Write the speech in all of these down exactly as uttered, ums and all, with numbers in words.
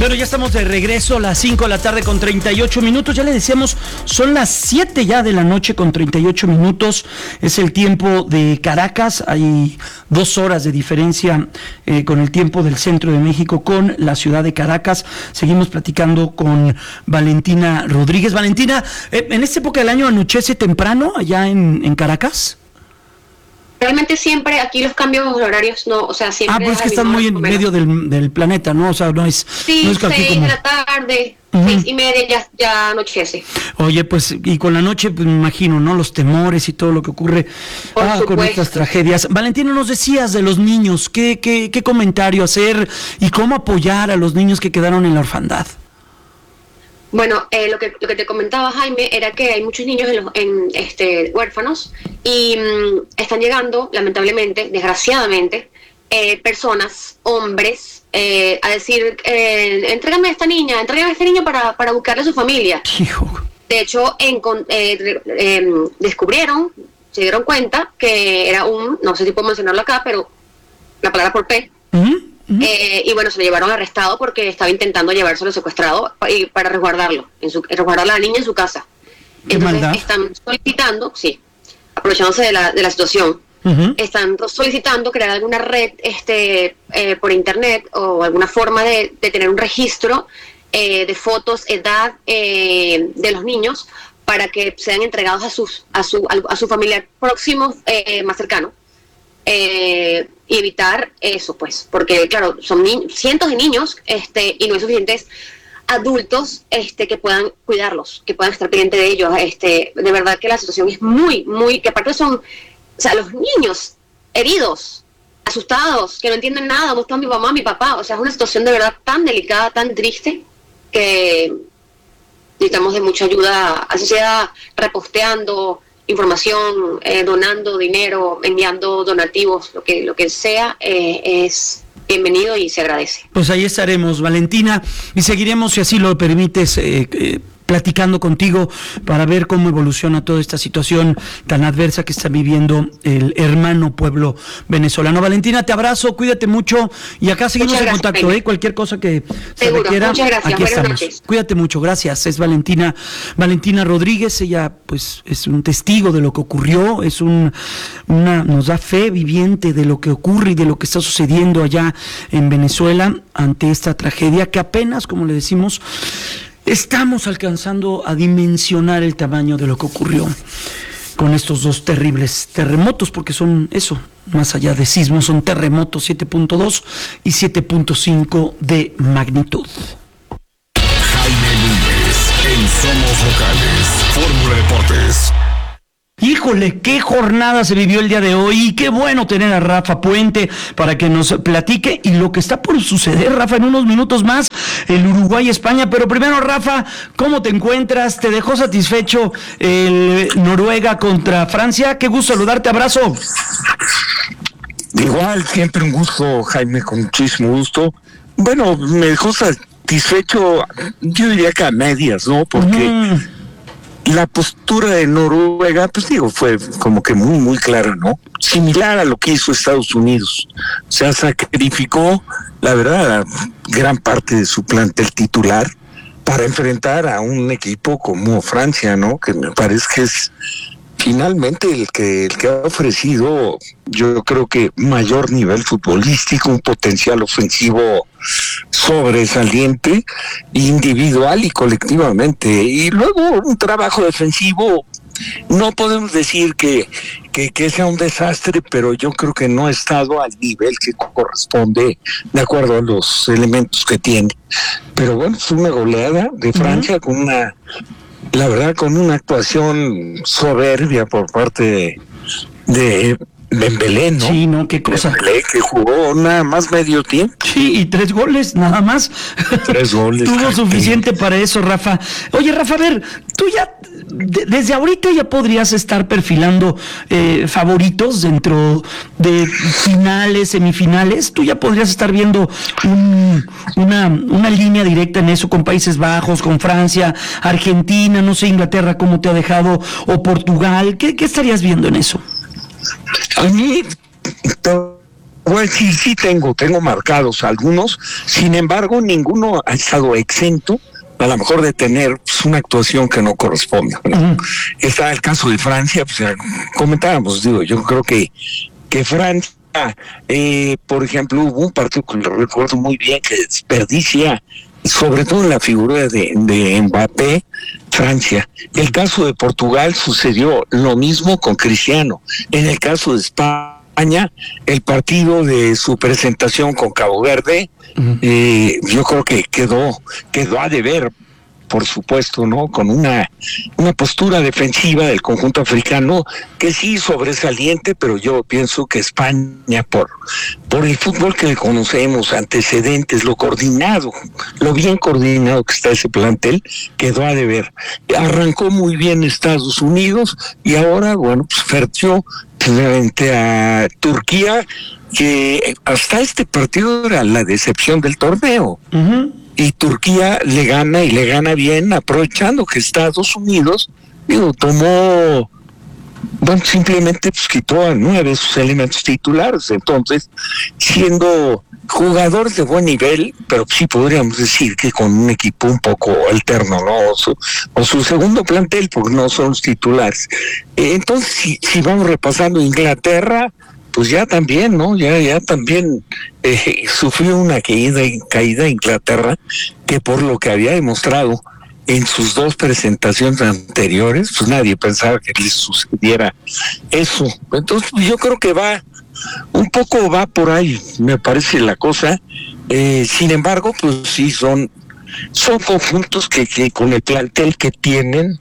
Bueno, ya estamos de regreso a las cinco de la tarde con treinta y ocho minutos. Ya le decíamos, son las siete ya de la noche con treinta y ocho minutos. Es el tiempo de Caracas. Hay dos horas de diferencia eh, con el tiempo del centro de México con la ciudad de Caracas. Seguimos platicando con Valentina Rodríguez. Valentina, eh, ¿en esta época del año anochece temprano allá en, en Caracas? Realmente siempre aquí los cambios horarios no, o sea, siempre... Ah, pues es que están muy en medio del, del planeta, ¿no? O sea, no es... Sí, no es seis como... de la tarde, uh-huh. seis y media ya, ya anochece. Oye, pues, y con la noche, pues me imagino, ¿no? Los temores y todo lo que ocurre ah, con estas tragedias. Valentina, nos decías de los niños, ¿qué, qué, qué comentario hacer y cómo apoyar a los niños que quedaron en la orfandad? Bueno, eh, lo que lo que te comentaba, Jaime, era que hay muchos niños en, los, en este huérfanos y mmm, están llegando, lamentablemente, desgraciadamente, eh, personas, hombres, eh, a decir, eh, entrégame a esta niña, entrégame a este niño para, para buscarle a su familia. Hijo. De hecho, en, eh, eh, descubrieron, se dieron cuenta que era un, no sé si puedo mencionarlo acá, pero la palabra por P. Uh-huh. Uh-huh. Eh, y bueno, se lo llevaron arrestado porque estaba intentando llevárselo secuestrado y para resguardarlo, en su, resguardar a la niña en su casa. Entonces maldad. Están solicitando, sí, aprovechándose de la, de la situación, uh-huh. están solicitando crear alguna red este eh, por internet o alguna forma de, de tener un registro eh, de fotos, edad eh, de los niños para que sean entregados a sus a su a, a su familiar próximo eh, más cercano. Eh, y evitar eso, pues, porque claro, son ni- cientos de niños este y no hay suficientes adultos este que puedan cuidarlos, que puedan estar pendientes de ellos. Este, de verdad que la situación es muy, muy, que aparte son, o sea, los niños heridos, asustados, que no entienden nada, ¿dónde está mi mamá, mi papá? O sea, es una situación de verdad tan delicada, tan triste, que necesitamos de mucha ayuda, así sea reposteando información, eh, donando dinero, enviando donativos, lo que lo que sea, eh, es bienvenido y se agradece. Pues ahí estaremos, Valentina, y seguiremos, si así lo permites, eh, eh, platicando contigo para ver cómo evoluciona toda esta situación tan adversa que está viviendo el hermano pueblo venezolano. Valentina, te abrazo, cuídate mucho y acá seguimos en contacto, ¿eh? Cualquier cosa que se Seguro. requiera, Muchas gracias. aquí Buenas estamos. Noches. Cuídate mucho, gracias. Es Valentina, Valentina Rodríguez, ella pues es un testigo de lo que ocurrió, es un una nos da fe viviente de lo que ocurre y de lo que está sucediendo allá en Venezuela ante esta tragedia que apenas, como le decimos, estamos alcanzando a dimensionar el tamaño de lo que ocurrió con estos dos terribles terremotos, porque son eso, más allá de sismos, son terremotos siete punto dos y siete punto cinco de magnitud. Jaime Núñez, en Somos Locales, Fórmula Deportes. Híjole, qué jornada se vivió el día de hoy y qué bueno tener a Rafa Puente para que nos platique y lo que está por suceder, Rafa, en unos minutos más, el Uruguay-España. Pero primero, Rafa, ¿cómo te encuentras? ¿Te dejó satisfecho el Noruega contra Francia? Qué gusto saludarte, abrazo. Igual, siempre un gusto, Jaime, con muchísimo gusto. Bueno, me dejó satisfecho, yo diría que a medias, ¿no? Porque... Uh-huh. La postura de Noruega, pues digo, fue como que muy, muy clara, ¿no? Similar a lo que hizo Estados Unidos. O sea, sacrificó, la verdad, gran parte de su plantel titular para enfrentar a un equipo como Francia, ¿no? Que me parece que es finalmente el que, el que ha ofrecido, yo creo que mayor nivel futbolístico, un potencial ofensivo sobresaliente, individual y colectivamente, y luego un trabajo defensivo. No podemos decir que, que, que sea un desastre, pero yo creo que no ha estado al nivel que corresponde de acuerdo a los elementos que tiene. Pero bueno, es una goleada de Francia, uh-huh. con una, la verdad, con una actuación soberbia por parte de, de Dembélé, ¿no? Sí, ¿no? Qué cosa. Dembélé, que jugó nada más medio tiempo. Sí, y tres goles, nada más. Tres goles. Tuvo suficiente para eso, Rafa. Oye, Rafa, a ver, tú ya, de, desde ahorita ya podrías estar perfilando eh, favoritos dentro de finales, semifinales. Tú ya podrías estar viendo un, una, una línea directa en eso con Países Bajos, con Francia, Argentina, no sé, Inglaterra, cómo te ha dejado, o Portugal. ¿Qué, qué estarías viendo en eso? A mí Bueno, sí, sí tengo, tengo marcados algunos, sin embargo, ninguno ha estado exento, a lo mejor de tener pues, una actuación que no corresponde, ¿no? Uh-huh. Está el caso de Francia, pues comentábamos, digo, yo creo que, que Francia, eh, por ejemplo, hubo un partido que lo recuerdo muy bien, que desperdicia, sobre todo en la figura de, de Mbappé, Francia. El caso de Portugal sucedió lo mismo con Cristiano. En el caso de España, el partido de su presentación con Cabo Verde, uh-huh. eh, yo creo que quedó, quedó a deber, por supuesto, ¿no? Con una, una postura defensiva del conjunto africano que sí sobresaliente, pero yo pienso que España, por, por el fútbol que le conocemos, antecedentes, lo coordinado, lo bien coordinado que está ese plantel, quedó a deber. Arrancó muy bien Estados Unidos y ahora, bueno, pues perdió frente a Turquía, que hasta este partido era la decepción del torneo. Uh-huh. Y Turquía le gana y le gana bien, aprovechando que Estados Unidos, digo, tomó, bueno, simplemente pues quitó a nueve de sus elementos titulares. Entonces, siendo jugadores de buen nivel, pero sí podríamos decir que con un equipo un poco alterno, ¿no? O su, o su segundo plantel, porque no son los titulares. Entonces, si, si vamos repasando Inglaterra, pues ya también, ¿no? Ya, ya también eh, sufrió una caída, caída Inglaterra, que por lo que había demostrado en sus dos presentaciones anteriores, pues nadie pensaba que le sucediera eso. Entonces, yo creo que va, un poco va por ahí, me parece la cosa. Eh, sin embargo, pues sí, son, son conjuntos que, que con el plantel que tienen,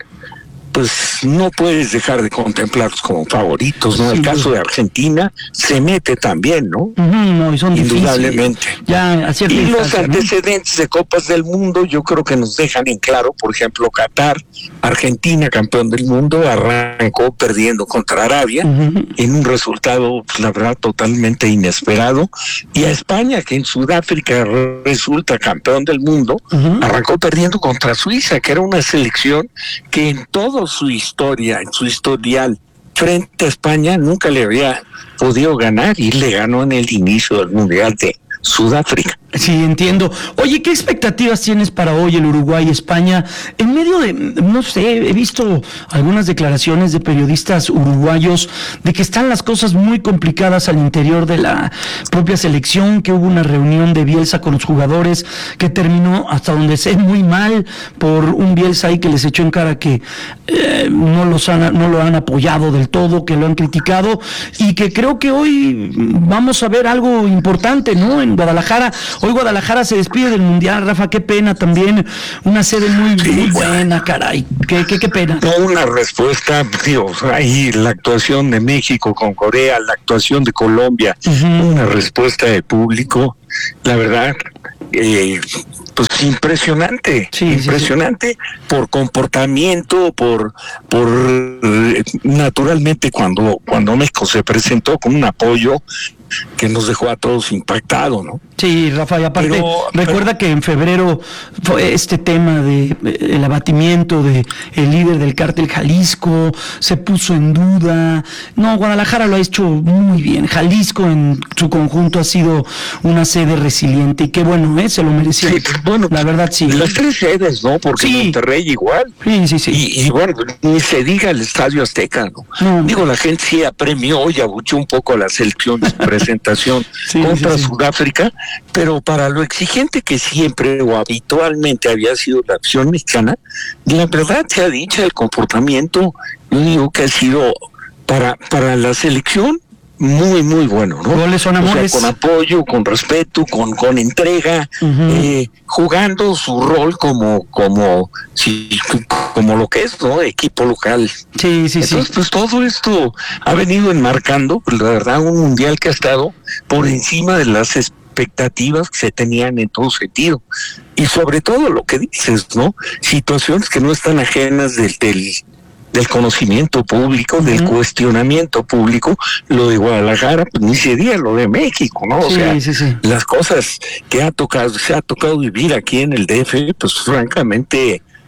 pues no puedes dejar de contemplarlos como favoritos, ¿no? Sí, el caso de Argentina se mete también, ¿no? Uh-huh, no y son indudablemente. Ya, y los antecedentes, ¿no?, de Copas del Mundo, yo creo que nos dejan en claro, por ejemplo, Qatar, Argentina, campeón del mundo, arrancó perdiendo contra Arabia, uh-huh. en un resultado, pues, la verdad, totalmente inesperado, y a España, que en Sudáfrica resulta campeón del mundo, uh-huh. arrancó perdiendo contra Suiza, que era una selección que en todo su historia, en su historial frente a España nunca le había podido ganar y le ganó en el inicio del Mundial de Sudáfrica. Sí, entiendo. Oye, ¿qué expectativas tienes para hoy el Uruguay y España? En medio de, no sé, he visto algunas declaraciones de periodistas uruguayos de que están las cosas muy complicadas al interior de la propia selección, que hubo una reunión de Bielsa con los jugadores que terminó, hasta donde sé, muy mal por un Bielsa ahí que les echó en cara que eh, no los han, no lo han apoyado del todo, que lo han criticado, y que creo que hoy vamos a ver algo importante, ¿no? En Guadalajara. Hoy Guadalajara se despide del Mundial, Rafa, qué pena también, una sede muy, sí, muy buena, caray, qué, qué, qué pena. No, una respuesta, Dios, ahí la actuación de México con Corea, la actuación de Colombia, uh-huh. una respuesta de público, la verdad, eh, pues impresionante, sí, impresionante sí, sí. por comportamiento, por, por eh, naturalmente cuando, cuando México se presentó con un apoyo que nos dejó a todos impactados, ¿no? Sí, Rafa, y aparte, pero, recuerda pero, que en febrero fue este tema de el abatimiento de el líder del cártel Jalisco, se puso en duda. No, Guadalajara lo ha hecho muy bien. Jalisco en su conjunto ha sido una sede resiliente y qué bueno, ¿eh? Se lo merecía. Sí, bueno, la verdad sí. Las tres sedes, ¿no? Porque sí. Monterrey igual. Sí, sí, sí. Y, y bueno, ni se diga el Estadio Azteca, ¿no? no Digo, la gente sí apremió y abuchó un poco a la selección de presentación sí, contra sí, sí. Sudáfrica, pero para lo exigente que siempre o habitualmente había sido la acción mexicana, la verdad se ha dicho, el comportamiento, yo digo que ha sido para, para la selección muy, muy bueno, ¿no? Goles son amores. O sea, con apoyo, con respeto, con, con entrega, uh-huh. eh, jugando su rol como, como, sí, como lo que es, ¿no? Equipo local. Sí, sí, Entonces, sí. pues todo esto ha venido enmarcando, pues, la verdad, un mundial que ha estado por encima de las expectativas que se tenían en todo sentido. Y sobre todo lo que dices, ¿no? Situaciones que no están ajenas del, del del conocimiento público, uh-huh. del cuestionamiento público. Lo de Guadalajara, pues ni se diga lo de México, ¿no? O sí, sea, sí, sí. las cosas que ha tocado, se ha tocado vivir aquí en el D F, pues francamente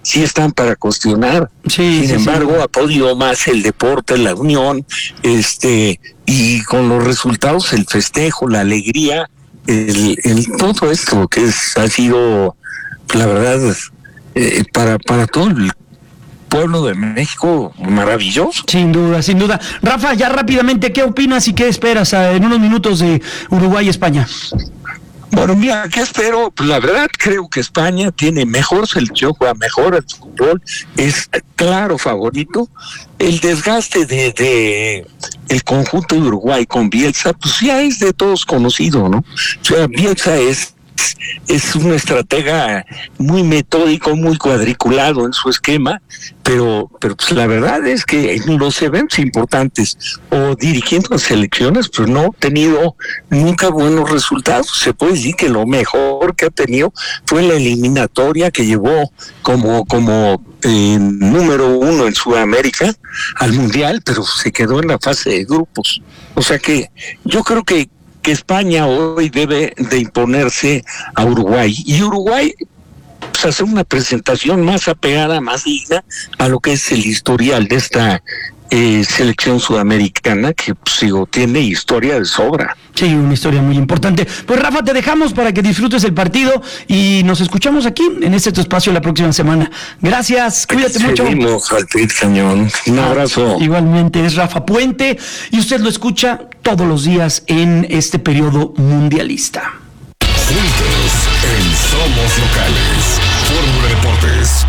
sí están para cuestionar. Sí, Sin sí, embargo, sí. ha podido más el deporte, la unión, este, y con los resultados, el festejo, la alegría, el, el todo esto que es, ha sido, la verdad, eh, para, para todo el pueblo de México, maravilloso. Sin duda, sin duda. Rafa, ya rápidamente, ¿qué opinas y qué esperas en unos minutos de Uruguay y España? Bueno, mira, ¿qué espero? Pues la verdad creo que España tiene mejor selección, juega mejor al fútbol, es claro favorito. El desgaste de, de el conjunto de Uruguay con Bielsa, pues ya es de todos conocido, ¿no? O sea, Bielsa es es un estratega muy metódico, muy cuadriculado en su esquema, pero pero pues la verdad es que en los eventos importantes o dirigiendo las selecciones, pues no ha tenido nunca buenos resultados. Se puede decir que lo mejor que ha tenido fue la eliminatoria que llevó como como eh, número uno en Sudamérica al Mundial, pero se quedó en la fase de grupos. O sea que yo creo que que España hoy debe de imponerse a Uruguay, y Uruguay pues, hacer una presentación más apegada, más digna a lo que es el historial de esta eh, selección sudamericana, que pues, digo, tiene historia de sobra. Sí, una historia muy importante. Pues Rafa, te dejamos para que disfrutes el partido y nos escuchamos aquí en este tu espacio la próxima semana. Gracias, cuídate mucho. Seguimos al pie del cañón. Un abrazo. Igualmente es Rafa Puente y usted lo escucha todos los días en este periodo mundialista. Juntos en Somos Locales. Fórmula Deportes.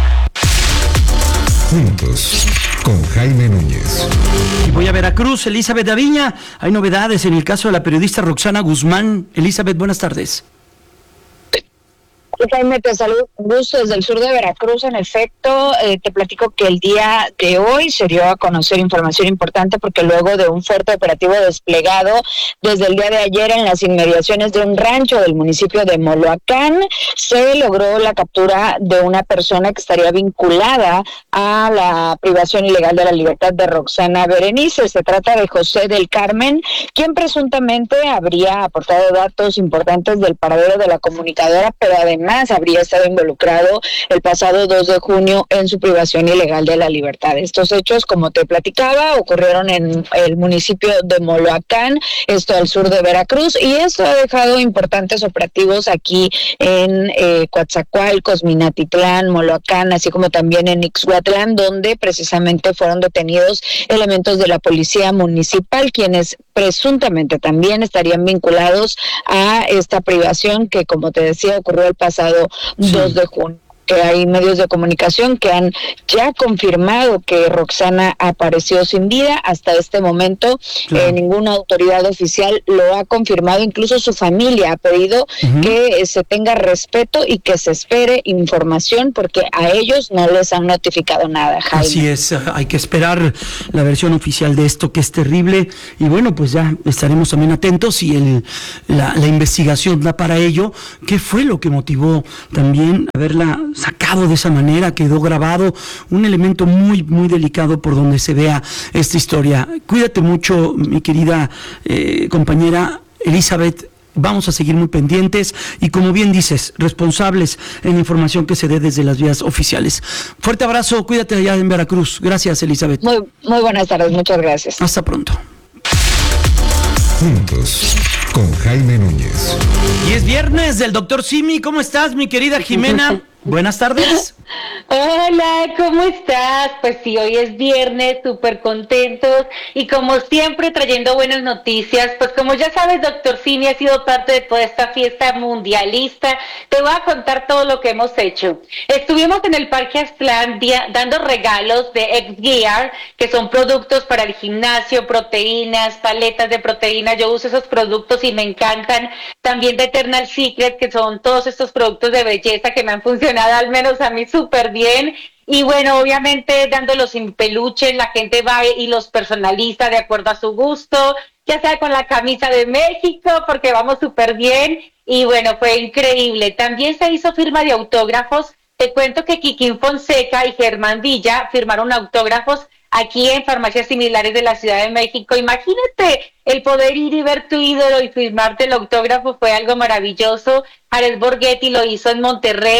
Juntos con Jaime Núñez. Y voy a Veracruz, Elizabeth Aviña. Hay novedades en el caso de la periodista Roxana Guzmán. Elizabeth, buenas tardes. Jaime, te saludo con gusto desde el sur de Veracruz. En efecto, eh, te platico que el día de hoy se dio a conocer información importante porque luego de un fuerte operativo desplegado desde el día de ayer en las inmediaciones de un rancho del municipio de Moloacán, se logró la captura de una persona que estaría vinculada a la privación ilegal de la libertad de Roxana Berenice. Se trata de José del Carmen, quien presuntamente habría aportado datos importantes del paradero de la comunicadora, pero además habría estado involucrado el pasado dos de junio en su privación ilegal de la libertad. Estos hechos, como te platicaba, ocurrieron en el municipio de Moloacán, esto al sur de Veracruz, y esto ha dejado importantes operativos aquí en eh, Coatzacoalcos, Minatitlán, Moloacán, así como también en Ixhuatlán, donde precisamente fueron detenidos elementos de la policía municipal, quienes presuntamente también estarían vinculados a esta privación que, como te decía, ocurrió el pasado sí. dos de junio. Que hay medios de comunicación que han ya confirmado que Roxana apareció sin vida. Hasta este momento claro. eh, ninguna autoridad oficial lo ha confirmado, incluso su familia ha pedido uh-huh. que eh, se tenga respeto y que se espere información porque a ellos no les han notificado nada, Jaime. Así es, hay que esperar la versión oficial de esto que es terrible y bueno, pues ya estaremos también atentos y el, la, la investigación da para ello. ¿Qué fue lo que motivó también haberla sacado de esa manera? Quedó grabado un elemento muy muy delicado por donde se vea esta historia. Cuídate mucho, mi querida eh, compañera Elizabeth. Vamos a seguir muy pendientes y, como bien dices, responsables en la información que se dé desde las vías oficiales. Fuerte abrazo, cuídate allá en Veracruz. Gracias, Elizabeth. Muy, muy buenas tardes, muchas gracias. Hasta pronto. Juntos con Jaime Núñez. Y es viernes del doctor Simi. ¿Cómo estás, mi querida Jimena? Buenas tardes. Hola, ¿cómo estás? Pues sí, hoy es viernes, súper contentos y como siempre trayendo buenas noticias. Pues como ya sabes, doctor Simi ha sido parte de toda esta fiesta mundialista. Te voy a contar todo lo que hemos hecho. Estuvimos en el Parque Aztlán dando regalos de X-Gear, que son productos para el gimnasio, proteínas, paletas de proteína. Yo uso esos productos y me encantan. También de Eternal Secret, que son todos estos productos de belleza que me han funcionado al menos a mí súper bien. Y bueno, obviamente dándolos sin peluche, la gente va y los personaliza de acuerdo a su gusto, ya sea con la camisa de México, porque vamos súper bien. Y bueno, fue increíble. También se hizo firma de autógrafos. Te cuento que Kikín Fonseca y Germán Villa firmaron autógrafos aquí en farmacias similares de la Ciudad de México. Imagínate el poder ir y ver tu ídolo y firmarte el autógrafo, fue algo maravilloso. Jared Borghetti lo hizo en Monterrey.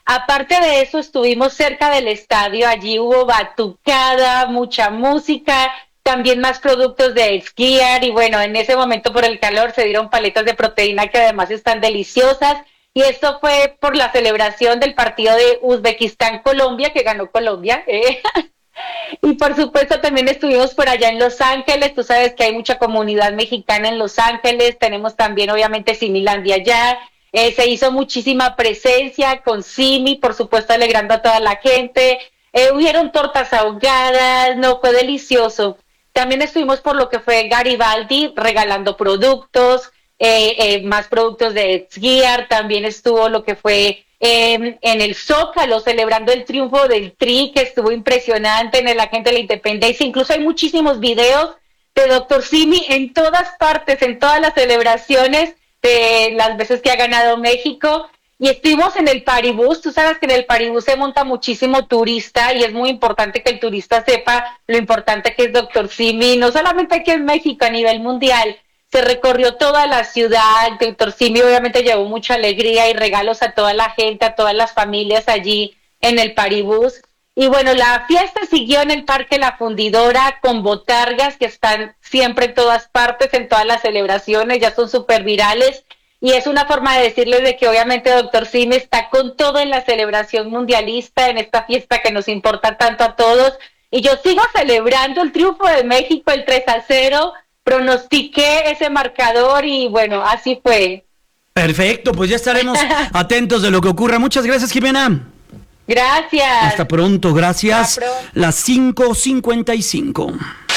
Aparte de eso, estuvimos cerca del estadio, allí hubo batucada, mucha música, también más productos de esquiar y bueno, en ese momento por el calor se dieron paletas de proteína que además están deliciosas y esto fue por la celebración del partido de Uzbekistán-Colombia que ganó Colombia. ¿eh? Y por supuesto también estuvimos por allá en Los Ángeles, tú sabes que hay mucha comunidad mexicana en Los Ángeles, tenemos también obviamente Similandia allá. Eh, se hizo muchísima presencia con Simi, por supuesto alegrando a toda la gente, eh, hubieron tortas ahogadas, no, fue delicioso. También estuvimos por lo que fue Garibaldi regalando productos, eh, eh, más productos de Gear, también estuvo lo que fue eh, en el Zócalo celebrando el triunfo del Tri, que estuvo impresionante en el Agente de la Independencia, incluso hay muchísimos videos de doctor Simi en todas partes, en todas las celebraciones, de las veces que ha ganado México, y estuvimos en el Paribús. Tú sabes que en el Paribús se monta muchísimo turista y es muy importante que el turista sepa lo importante que es doctor Simi, no solamente aquí en México, a nivel mundial. Se recorrió toda la ciudad, doctor Simi obviamente llevó mucha alegría y regalos a toda la gente, a todas las familias allí en el Paribús. Y bueno, la fiesta siguió en el Parque La Fundidora con botargas que están siempre en todas partes, en todas las celebraciones, ya son súper virales. Y es una forma de decirles de que obviamente doctor Simi está con todo en la celebración mundialista, en esta fiesta que nos importa tanto a todos. Y yo sigo celebrando el triunfo de México, el tres a cero, pronostiqué ese marcador y bueno, así fue. Perfecto, pues ya estaremos atentos de lo que ocurra. Muchas gracias, Jimena. Gracias. Hasta pronto, gracias. Hasta pronto. Las cinco cincuenta y cinco.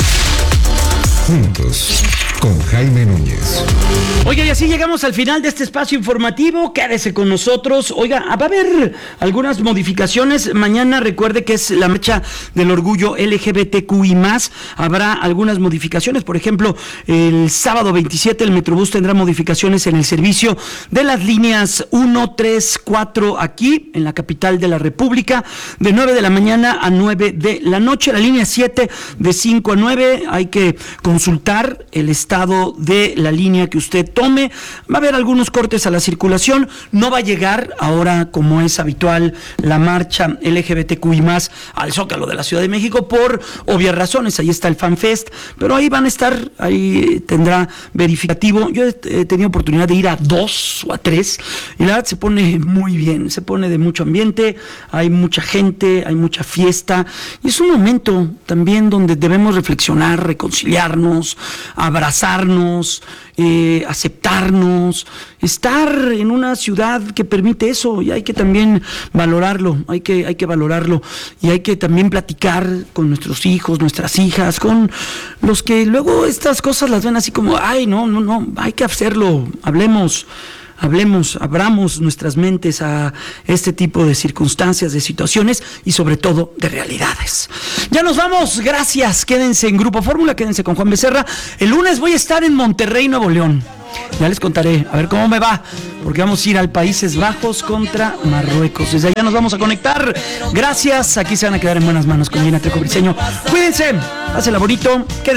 Juntos, con Jaime Núñez. Oiga, y así llegamos al final de este espacio informativo. Quédese con nosotros. Oiga, va a haber algunas modificaciones. Mañana recuerde que es la marcha del orgullo L G B T Q I más. Habrá algunas modificaciones. Por ejemplo, el sábado veintisiete el Metrobús tendrá modificaciones en el servicio de las líneas uno, tres, cuatro aquí, en la capital de la República, de nueve de la mañana a nueve de la noche. La línea siete de cinco a nueve. Hay que consultar el estado de la línea que usted tome. Va a haber algunos cortes a la circulación. No va a llegar ahora, como es habitual, la marcha L G B T Q I más al Zócalo de la Ciudad de México por obvias razones. Ahí está el FanFest, pero ahí van a estar, ahí tendrá verificativo. Yo he tenido oportunidad de ir a dos o a tres y la verdad se pone muy bien, se pone de mucho ambiente, hay mucha gente, hay mucha fiesta y es un momento también donde debemos reflexionar, reconciliarnos, abrazarnos, eh, aceptarnos, estar en una ciudad que permite eso y hay que también valorarlo, hay que, hay que valorarlo y hay que también platicar con nuestros hijos, nuestras hijas, con los que luego estas cosas las ven así como, ay, no, no, no, hay que hacerlo, hablemos. Hablemos, abramos nuestras mentes a este tipo de circunstancias, de situaciones y sobre todo de realidades. Ya nos vamos, gracias, quédense en Grupo Fórmula, quédense con Juan Becerra. El lunes voy a estar en Monterrey, Nuevo León. Ya les contaré, a ver cómo me va, porque vamos a ir al Países Bajos contra Marruecos. Desde allá nos vamos a conectar. Gracias, aquí se van a quedar en buenas manos con Gina Trejo Briceño. Cuídense, hácela bonito, quédense.